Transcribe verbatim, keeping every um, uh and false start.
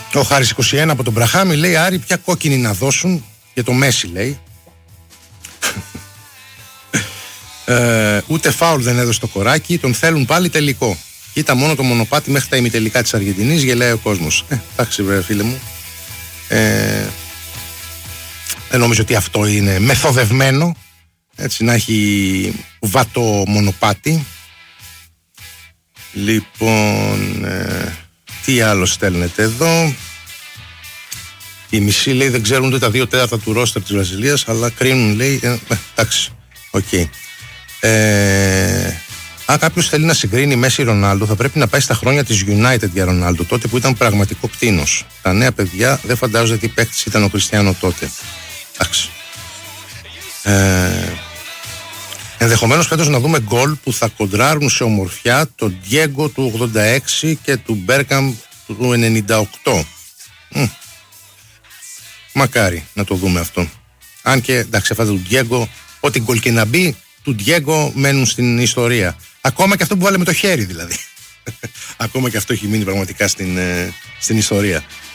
Ο Χάρης είκοσι ένα από τον Μπραχάμι λέει: Άρη, ποια κόκκινη να δώσουν για το Μέση, λέει. ε, ούτε φάουλ δεν έδωσε το κοράκι, τον θέλουν πάλι τελικό. Κοίτα μόνο το μονοπάτι μέχρι τα ημιτελικά της Αργεντινής, γελάει ο κόσμος. Ε, εντάξει, βρε φίλε μου. Ε, δεν νομίζω ότι αυτό είναι μεθοδευμένο. Έτσι, να έχει βατό μονοπάτι. Λοιπόν, ε, τι άλλο στέλνετε εδώ. Οι μισοί, λέει, δεν ξέρουν ούτε τα δύο τέταρτα του ρόστερ της Βραζιλίας, αλλά κρίνουν, λέει, ε, εντάξει, οκ. Okay. Ε, αν κάποιος θέλει να συγκρίνει Μέση Ρονάλντο, θα πρέπει να πάει στα χρόνια της United για Ρονάλντο, τότε που ήταν πραγματικό κτήνος. Τα νέα παιδιά δεν φαντάζονται τι παίκτης ήταν ο Κριστιάνο τότε. Εντάξει. Ε, ενδεχομένως φέτος να δούμε γκολ που θα κοντράρουν σε ομορφιά τον Diego του ογδόντα έξι και του Μπέρκαμ του ενενήντα οκτώ. Μ. Μακάρι να το δούμε αυτό. Αν και εντάξει, αυτά του Diego, ό,τι γκολ και να μπει, του Diego μένουν στην ιστορία. Ακόμα και αυτό που βάλε με το χέρι δηλαδή. Ακόμα και αυτό έχει μείνει πραγματικά στην, στην ιστορία.